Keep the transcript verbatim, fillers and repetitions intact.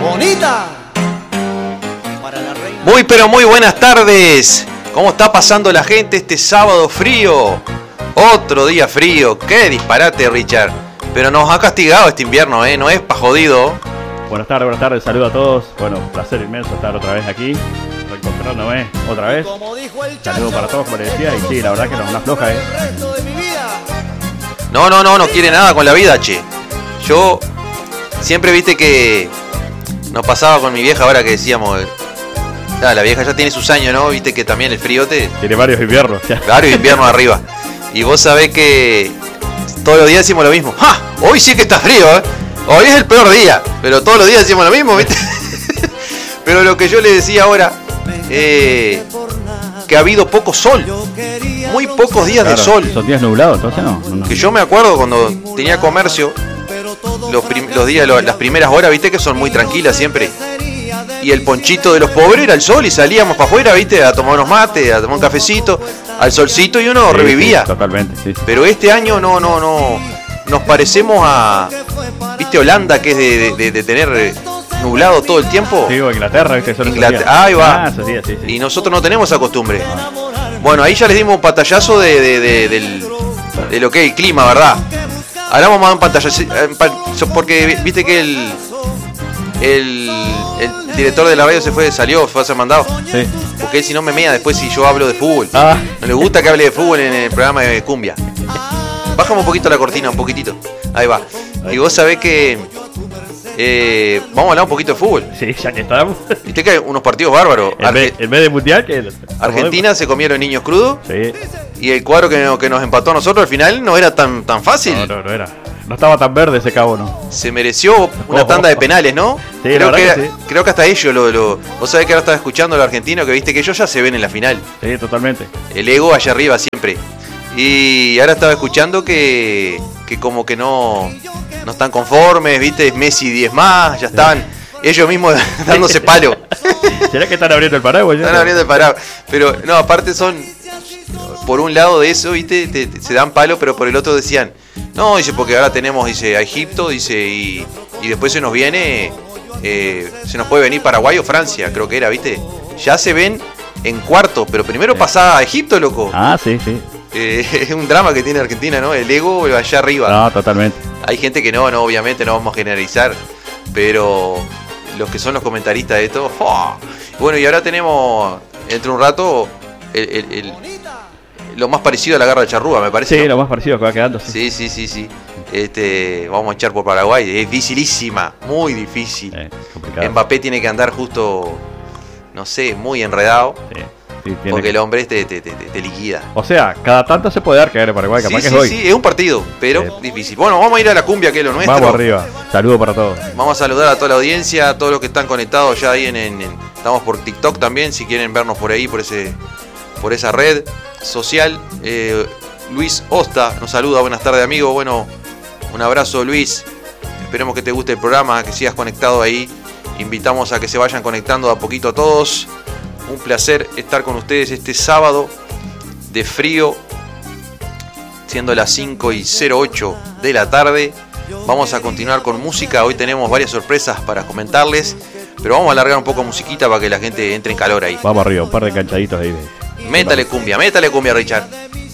bonita. Muy pero muy buenas tardes. ¿Cómo está pasando la gente este sábado frío? Otro día frío. Qué disparate, Richard. Pero nos ha castigado este invierno, ¿eh? No es pa' jodido. Buenas tardes, buenas tardes. Saludos a todos. Bueno, un placer inmenso estar otra vez aquí. Reencontrándome otra vez. Saludos para todos, como les decía. Y sí, la verdad que no, una floja, ¿eh? No, no, no, no quiere nada con la vida, che. Yo siempre viste que nos pasaba con mi vieja ahora que decíamos... Ah, la vieja ya tiene sus años, ¿no? Viste que también el frío te... Tiene varios inviernos. Ya. Varios inviernos arriba. Y vos sabés que todos los días decimos lo mismo. ¡Ja! Hoy sí que está frío, ¿eh? Hoy es el peor día. Pero todos los días decimos lo mismo, ¿viste? Pero lo que yo le decía ahora... Eh, que ha habido poco sol. Muy pocos días claro, de sol. Son días nublados, entonces no, no, no. Que yo me acuerdo cuando tenía comercio, los, prim- los días, los, las primeras horas, viste que son muy tranquilas siempre. Y el ponchito de los pobres era el sol y salíamos para afuera, viste, a tomar unos mates, a tomar un cafecito, al solcito y uno sí, revivía. Sí, totalmente, sí, sí. Pero este año no, no, no. Nos parecemos a, viste, Holanda, que es de, de, de tener nublado todo el tiempo. Sí, o Inglaterra, viste, son Inglaterra, ahí va. Ah, esos días, sí, sí. Y nosotros no tenemos esa costumbre. Bueno, ahí ya les dimos un pantallazo de, de, de, del, de lo que es el clima, ¿verdad? Hablamos más de un pantallazo, porque viste que el, el, el director de la radio se fue, salió, fue a ser mandado. Sí. Porque él si no me mea después si yo hablo de fútbol. Ah. No le gusta que hable de fútbol en el programa de cumbia. Bájame un poquito la cortina, un poquitito. Ahí va. Y vos sabés que... Eh, vamos a hablar un poquito de fútbol. Sí, ya que estamos. Viste que hay unos partidos bárbaros. En, Arge- vez, en vez de mundial que... Argentina se comieron niños crudos. Sí. Y el cuadro que, que nos empató a nosotros al final no era tan, tan fácil. No, no, no era. No estaba tan verde ese cabo, ¿no? Se mereció una oh, tanda de penales, ¿no? Sí, creo, la que, verdad que sí. creo que hasta ellos lo, lo... Vos sabés que ahora estaba escuchando al argentino que viste que ellos ya se ven en la final. Sí, totalmente. El ego allá arriba siempre. Y ahora estaba escuchando que, que como que no, no están conformes, viste, Messi diez más, ya estaban ellos mismos dándose palo. ¿Será que están abriendo el paraguas? Están abriendo el paraguas. Pero no, aparte son, por un lado de eso, viste, te, te, se dan palo, pero por el otro decían, no, dice, porque ahora tenemos, dice, a Egipto, dice, y, y después se nos viene, eh, se nos puede venir Paraguay o Francia, creo que era, viste. Ya se ven en cuarto, pero primero sí. Pasaba a Egipto, loco. Ah, sí, sí. Eh, es un drama que tiene Argentina, ¿no? El ego allá arriba. No, totalmente. Hay gente que no, no, obviamente no vamos a generalizar, pero los que son los comentaristas de esto, ¡oh! Bueno, y ahora tenemos, entre un rato, el, el, el, lo más parecido a la garra de charrúa, me parece. Sí, ¿no? Lo más parecido que va quedando. Sí, sí, sí, sí. Este, vamos a echar por Paraguay, es dificilísima, muy difícil. Eh, Mbappé tiene que andar justo, no sé, muy enredado. Sí. Sí, porque que... el hombre te, te, te, te liquida. O sea, cada tanto se puede dar caer en Paraguay, capaz sí, que sí, es hoy. Sí, es un partido, pero eh. difícil. Bueno, vamos a ir a la cumbia, que es lo nuestro. Vamos arriba, saludos para todos. Vamos a saludar a toda la audiencia, a todos los que están conectados ya ahí en, en, en... Estamos por TikTok también, si quieren vernos por ahí, por ese por esa red social. Eh, Luis Osta nos saluda, buenas tardes amigo. Bueno, un abrazo Luis. Esperemos que te guste el programa, que sigas conectado ahí. Invitamos a que se vayan conectando de a poquito a todos. Un placer estar con ustedes este sábado de frío, siendo las cinco y cero ocho de la tarde. Vamos a continuar con música. Hoy tenemos varias sorpresas para comentarles, pero vamos a alargar un poco musiquita para que la gente entre en calor ahí. Vamos arriba, un par de canchaditos ahí. Métale cumbia, métale cumbia, Richard.